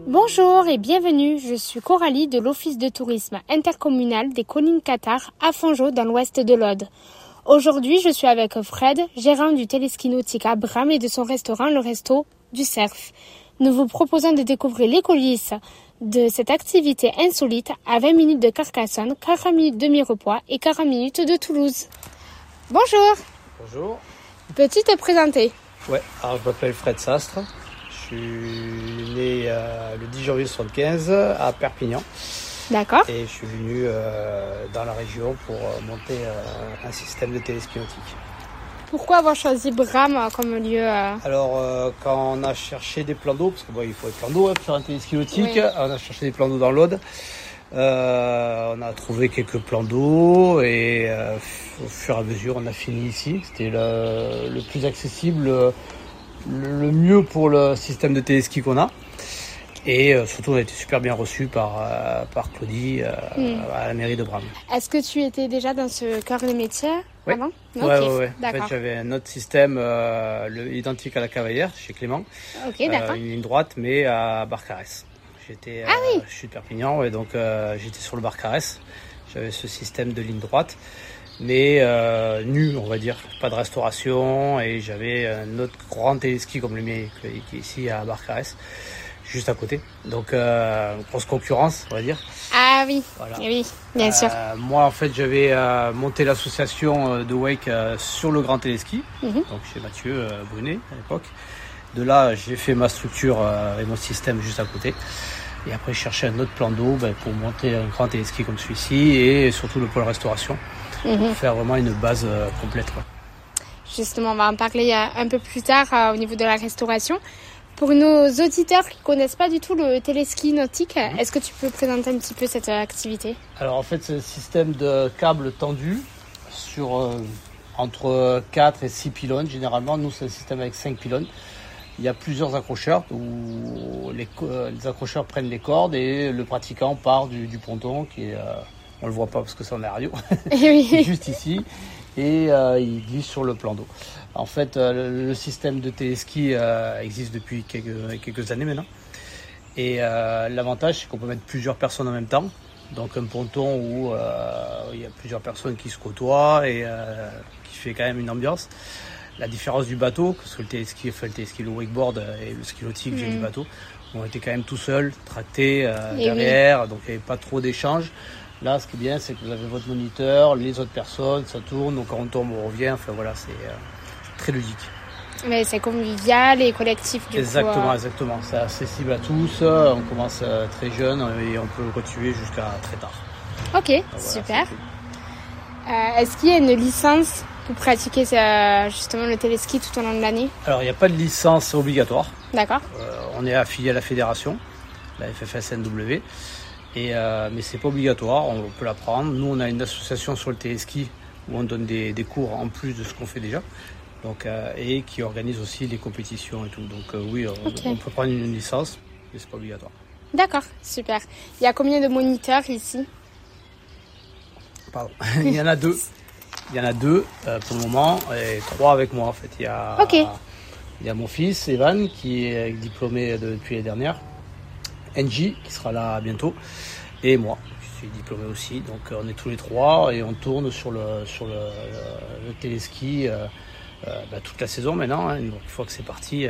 Bonjour et bienvenue, je suis Coralie de l'Office de tourisme intercommunal des collines Cathares à Fanjeaux dans l'ouest de l'Aude. Aujourd'hui, je suis avec Fred, gérant du téléski nautique à Bram et de son restaurant, le Resto du Cerf. Nous vous proposons de découvrir les coulisses de cette activité insolite à 20 minutes de Carcassonne, 40 minutes de Mirepoix et 40 minutes de Toulouse. Bonjour. Bonjour. Peux-tu te présenter? Ouais, alors je m'appelle Fred Sastre. Je suis né le 10 janvier 1975 à Perpignan. D'accord. Et je suis venu dans la région pour monter un système de téléski nautique. Pourquoi avoir choisi Bram comme lieu Alors, quand on a cherché des plans d'eau, parce que il faut des plans d'eau pour faire un téléski nautique, Oui. on a cherché des plans d'eau dans l'Aude. On a trouvé quelques plans d'eau et au fur et à mesure, on a fini ici. C'était le plus accessible, le mieux pour le système de téléski qu'on a. Et surtout, on a été super bien reçus par Claudie à la mairie de Bram. Est-ce que tu étais déjà dans ce cœur de métier avant? Ouais. Ok, En fait, j'avais un autre système identique à la Cavalière, chez Clément. Ok, d'accord. Une ligne droite, mais à Barcarès. Je suis de Perpignan, et donc j'étais sur le Barcarès. J'avais ce système de ligne droite, mais nu, on va dire. Pas de restauration, et j'avais un autre grand téléski comme le mien, qui est ici à Barcarès, juste à côté. Donc, grosse concurrence, on va dire. Ah oui, Voilà. oui, bien sûr. Moi, en fait, j'avais monté l'association de wake sur le grand téléski, donc chez Mathieu Brunet à l'époque. De là, j'ai fait ma structure et mon système juste à côté. Et après, je cherchais un autre plan d'eau pour monter un grand téléski comme celui-ci et surtout le pôle restauration pour faire vraiment une base complète, quoi. Justement, on va en parler un peu plus tard au niveau de la restauration. Pour nos auditeurs qui ne connaissent pas du tout le téléski nautique, est-ce que tu peux présenter un petit peu cette activité? Alors en fait, c'est un système de câbles tendus sur entre 4 et 6 pylônes. Généralement, nous, c'est un système avec 5 pylônes. Il y a plusieurs accrocheurs où les accrocheurs prennent les cordes et le pratiquant part du ponton qui est, on le voit pas parce que c'est en radio, Oui. juste ici, et il glisse sur le plan d'eau. En fait, le système de téléski existe depuis quelques années maintenant. Et l'avantage, c'est qu'on peut mettre plusieurs personnes en même temps. Donc un ponton où il y a plusieurs personnes qui se côtoient et qui fait quand même une ambiance. La différence du bateau, parce que le téléski, le wakeboard et le ski nautique vient du bateau, on était quand même tout seul, tracté derrière, donc il n'y avait pas trop d'échanges. Là, ce qui est bien, c'est que vous avez votre moniteur, les autres personnes, ça tourne, donc quand on tombe, on revient. Enfin voilà, c'est très ludique. Mais c'est convivial et collectif du Exactement. coup. C'est accessible à tous. On commence très jeune et on peut continuer jusqu'à très tard. Ok, Donc, super. Voilà, Est-ce qu'il y a une licence pour pratiquer justement le téléski tout au long de l'année? alors, il n'y a pas de licence obligatoire. D'accord. On est affilié à la fédération, la FFSNW. Mais c'est pas obligatoire, on peut l'apprendre. Nous, on a une association sur le téléski où on donne des cours en plus de ce qu'on fait déjà. Donc, et qui organise aussi les compétitions et tout. Donc oui, on peut prendre une licence, mais c'est pas obligatoire. D'accord, super. Il y a combien de moniteurs ici? Pardon. Il y en a deux. Pour le moment, et 3 avec moi en fait. Il y a mon fils Evan qui est diplômé depuis l'année dernière, NJ qui sera là bientôt, et moi je suis diplômé aussi. Donc on est tous les 3 et on tourne sur le téléski toute la saison maintenant. Donc une fois que c'est parti,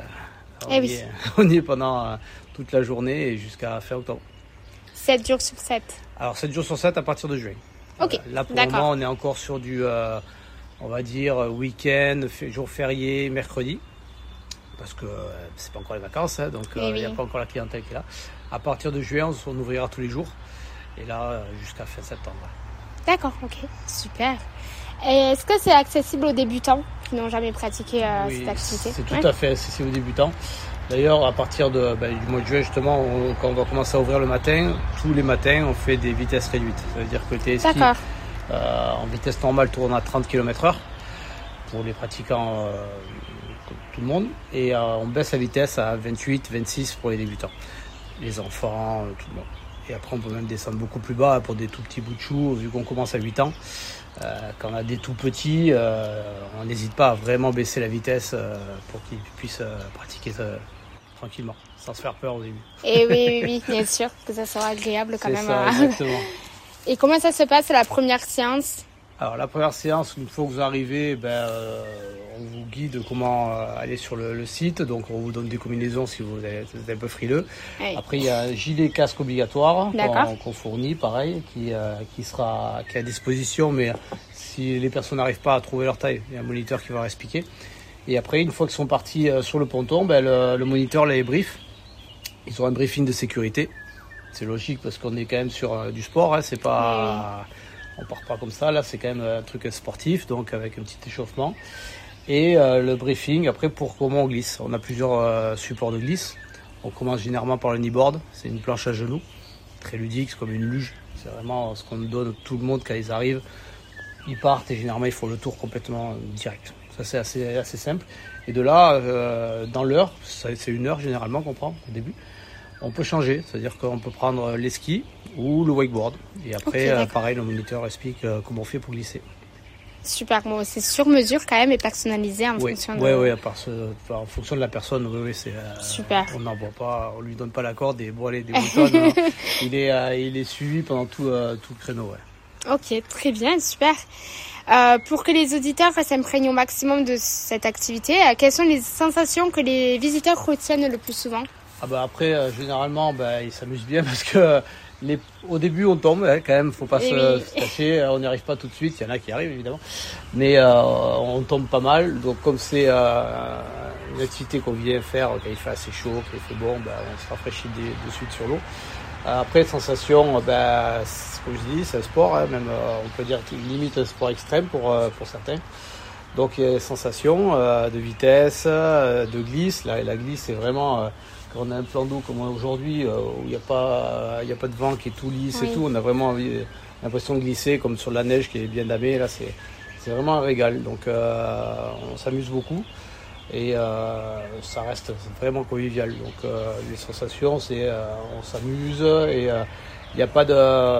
on y est pendant toute la journée et jusqu'à fin octobre. 7 jours sur 7. Alors 7 jours sur 7 à partir de juin. Ok, là pour le moment on est encore sur du on va dire week-end, jour férié, mercredi. Parce que c'est pas encore les vacances, donc il n'y a pas encore la clientèle qui est là. À partir de juin, on ouvrira tous les jours. Et là, jusqu'à fin septembre. D'accord, ok, super. Et est-ce que c'est accessible aux débutants qui n'ont jamais pratiqué cette activité? C'est tout à fait accessible aux débutants. D'ailleurs, à partir du mois de juin, justement, quand on va commencer à ouvrir le matin, tous les matins, on fait des vitesses réduites. Ça veut dire que le téléski, en vitesse normale, tourne à 30 km/h pour les pratiquants, tout le monde. Et on baisse la vitesse à 28, 26 pour les débutants. Les enfants, tout le monde. Et après, on peut même descendre beaucoup plus bas pour des tout petits bouts de chou, vu qu'on commence à 8 ans. Quand on a des tout petits, on n'hésite pas à vraiment baisser la vitesse pour qu'ils puissent pratiquer tranquillement, sans se faire peur au début. Et oui, bien sûr, que ça sera agréable quand même. C'est ça, exactement. Et comment ça se passe la première séance? Alors la première séance, une fois que vous arrivez, on vous guide comment aller sur le site. Donc on vous donne des combinaisons si vous êtes un peu frileux. Oui. Après il y a un gilet casque obligatoire qu'on fournit, pareil, qui est à disposition. Mais si les personnes n'arrivent pas à trouver leur taille, il y a un moniteur qui va leur expliquer. Et après, une fois qu'ils sont partis sur le ponton, le moniteur les brief. Ils ont un briefing de sécurité. C'est logique parce qu'on est quand même sur du sport. C'est pas... On part pas comme ça, là c'est quand même un truc sportif, donc avec un petit échauffement. Et le briefing après pour comment on glisse. On a plusieurs supports de glisse. On commence généralement par le kneeboard, c'est une planche à genoux, très ludique, c'est comme une luge. C'est vraiment ce qu'on donne à tout le monde quand ils arrivent. Ils partent et généralement ils font le tour complètement direct. Ça c'est assez simple. Et de là, dans l'heure, c'est 1 heure généralement qu'on prend au début. On peut changer, c'est-à-dire qu'on peut prendre les skis ou le wakeboard. Et après, pareil, le moniteur explique comment on fait pour glisser. Super, bon, c'est sur mesure quand même et personnalisé en fonction de... Oui, en fonction de la personne, c'est... Super. On n'envoie pas, on lui donne pas la corde et bon allez, des boutons. Il est suivi pendant tout le créneau, ouais. Ok, très bien, super. Pour que les auditeurs s'imprègnent au maximum de cette activité, quelles sont les sensations que les visiteurs retiennent le plus souvent? Après, généralement, ils s'amusent bien parce que au début, on tombe quand même, faut pas se cacher, on n'y arrive pas tout de suite, il y en a qui arrivent évidemment, mais on tombe pas mal, donc comme c'est une activité qu'on vient faire quand il fait assez chaud, quand il fait bon, on se rafraîchit de suite sur l'eau. Après, sensation, comme je dis, c'est un sport, même on peut dire limite un sport extrême pour certains. Donc il y a des sensations de vitesse, de glisse, la glisse c'est vraiment... Quand on a un plan d'eau comme aujourd'hui, où il n'y a pas de vent, qui est tout lisse et tout, on a vraiment l'impression de glisser comme sur de la neige qui est bien damée. Là, c'est vraiment un régal. Donc, on s'amuse beaucoup et ça reste vraiment convivial. Donc, les sensations, c'est on s'amuse et il n'y a pas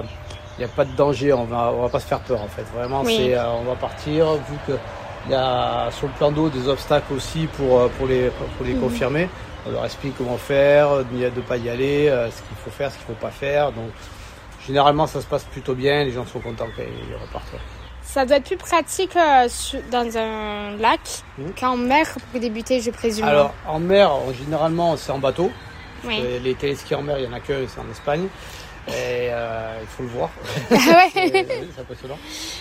de danger. On va pas se faire peur en fait. Vraiment, on va partir vu que il y a sur le plan d'eau des obstacles aussi pour les confirmer. On leur explique comment faire, de ne pas y aller, ce qu'il faut faire, ce qu'il ne faut pas faire. Donc, généralement, ça se passe plutôt bien. Les gens sont contents quand ils repartent. Ça doit être plus pratique dans un lac qu'en mer pour débuter, je présume. Alors, en mer, généralement, c'est en bateau. Oui. Les téléskis en mer, il n'y en a que, c'est en Espagne. Et il faut le voir. C'est impressionnant.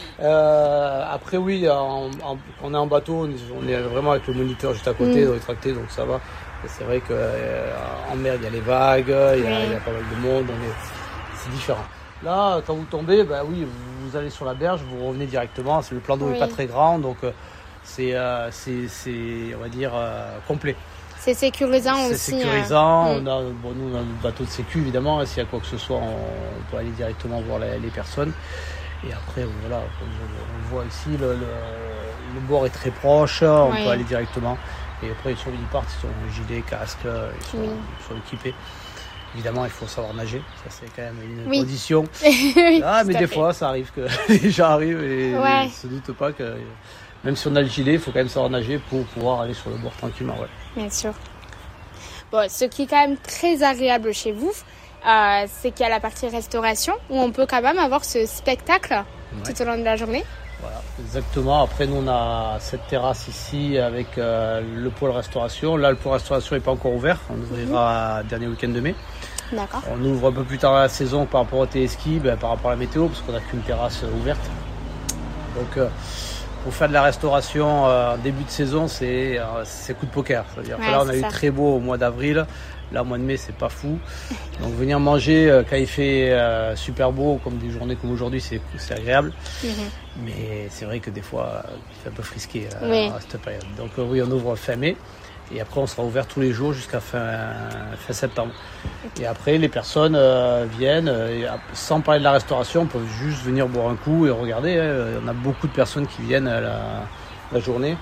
Après, oui, quand on est en bateau, on est vraiment avec le moniteur juste à côté, rétracté, donc ça va. C'est vrai qu'en mer, il y a les vagues, il y a pas mal de monde, c'est différent. Là, quand vous tombez, vous allez sur la berge, vous revenez directement. Le plan d'eau n'est pas très grand, donc c'est on va dire, complet. C'est sécurisant aussi. C'est sécurisant. Nous, on a notre bateau de sécu, évidemment. S'il y a quoi que ce soit, on peut aller directement voir les personnes. Et après, comme on le voit ici, le bord est très proche, on peut aller directement. Et après, ils partent, ils sont gilets, casque, ils sont équipés. Évidemment, il faut savoir nager, ça c'est quand même une condition. Mais des fois, ça arrive que les gens arrivent et ne se doutent pas que même si on a le gilet, il faut quand même savoir nager pour pouvoir aller sur le bord tranquillement. Ouais. Bien sûr. Bon, ce qui est quand même très agréable chez vous, c'est qu'il y a la partie restauration où on peut quand même avoir ce spectacle tout au long de la journée. Voilà, exactement. Après, nous, on a cette terrasse ici avec le pôle restauration. Là, le pôle restauration n'est pas encore ouvert. On ouvrira dernier week-end de mai. D'accord. On ouvre un peu plus tard la saison par rapport au téléski, par rapport à la météo, parce qu'on n'a qu'une terrasse ouverte. Donc, pour faire de la restauration en début de saison, c'est coup de poker. C'est-à-dire que là, on a eu très beau au mois d'avril. Là, au mois de mai, c'est pas fou. Donc, venir manger quand il fait super beau, comme des journées comme aujourd'hui, c'est agréable. Mais c'est vrai que des fois, c'est un peu frisqué à cette période. Donc, oui, on ouvre fin mai. Et après, on sera ouvert tous les jours jusqu'à fin septembre. Et après, les personnes viennent, sans parler de la restauration, peuvent juste venir boire un coup et regarder. On a beaucoup de personnes qui viennent la journée,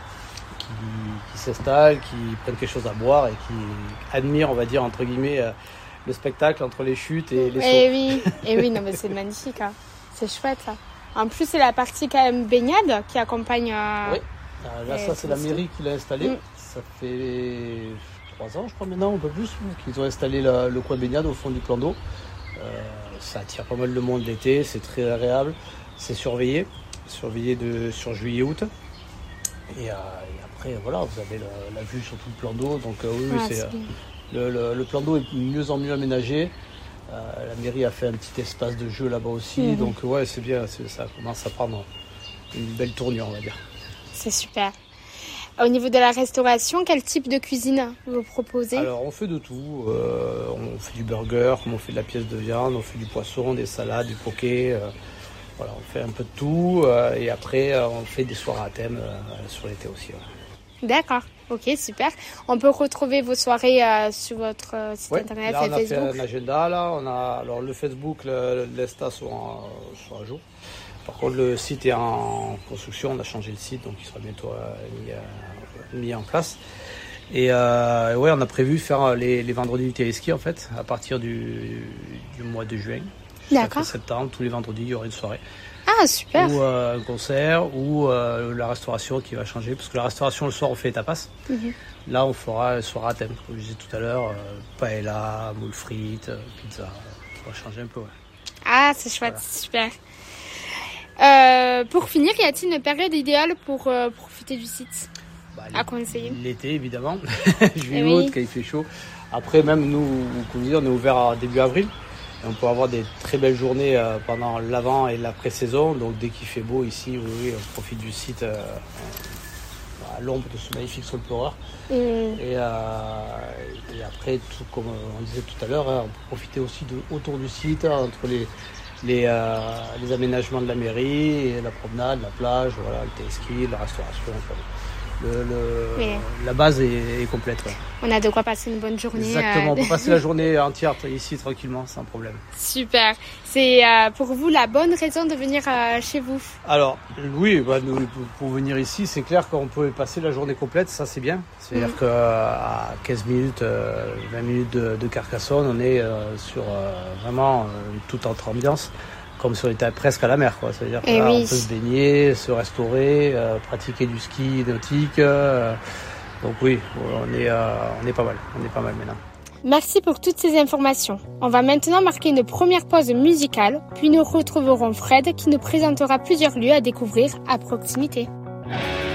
qui s'installent, qui prennent quelque chose à boire et qui admirent, on va dire, entre guillemets, le spectacle entre les chutes et les sauts. Oui, non, mais c'est magnifique. Hein. C'est chouette, ça. En plus, c'est la partie quand même baignade qui accompagne... Oui, là, ça, c'est la mairie qui l'a installé. Ça fait 3 ans, je crois maintenant, un peu plus, qu'ils ont installé le coin baignade au fond du plan d'eau. Ça attire pas mal de monde l'été, c'est très agréable, c'est surveillé sur juillet-août. Et après, voilà, vous avez la vue sur tout le plan d'eau, donc le plan d'eau est de mieux en mieux aménagé. La mairie a fait un petit espace de jeu là-bas aussi, donc ouais, c'est bien, ça commence à prendre une belle tournure, on va dire. C'est super. Au niveau de la restauration, quel type de cuisine vous proposez? Alors, on fait de tout. On fait du burger, comme on fait de la pièce de viande, on fait du poisson, des salades, du poké. Voilà, on fait un peu de tout. Et après, on fait des soirées à thème sur l'été aussi. Ouais. D'accord, ok, super. On peut retrouver vos soirées sur votre site internet là, et on Facebook. a fait un agenda. Là, alors le Facebook, l'Insta sont à jour. Par contre, le site est en construction, on a changé le site, donc il sera bientôt mis en place. Et ouais, on a prévu faire les vendredis du téléski en fait, à partir du mois de juin. Jusqu'à septembre, tous les vendredis, il y aura une soirée. Ah, super. Ou un concert, ou la restauration qui va changer, parce que la restauration, le soir, on fait les tapas. Là, on fera une soirée à thème, comme je disais tout à l'heure, paella, moules frites, pizza, on va changer un peu. Ouais. Ah, c'est chouette, voilà. C'est super. Pour finir, y a-t-il une période idéale pour profiter du site à conseiller? L'été, évidemment. Juillet-août, quand il fait chaud. Après, même nous, comme je dis, on est ouvert début avril. Et on peut avoir des très belles journées pendant l'avant et l'après-saison. Donc, dès qu'il fait beau ici, oui, on profite du site à l'ombre de ce magnifique sol pleureur. Et après, tout comme on disait tout à l'heure, on peut profiter aussi autour du site, entre les aménagements de la mairie, et la promenade, la plage, voilà, le téléski, la restauration. La base est complète. Ouais. On a de quoi passer une bonne journée. Exactement, on peut passer la journée entière ici tranquillement, sans problème. Super. C'est pour vous la bonne raison de venir chez vous? Alors oui, pour venir ici, c'est clair qu'on peut passer la journée complète, ça c'est bien. C'est-à-dire qu'à 15 minutes, 20 minutes de Carcassonne, on est sur vraiment toute autre ambiance. Comme si on était presque à la mer, quoi. C'est-à-dire qu'on peut se baigner, se restaurer, pratiquer du ski nautique. Donc oui, on est pas mal. On est pas mal maintenant. Merci pour toutes ces informations. On va maintenant marquer une première pause musicale, puis nous retrouverons Fred qui nous présentera plusieurs lieux à découvrir à proximité.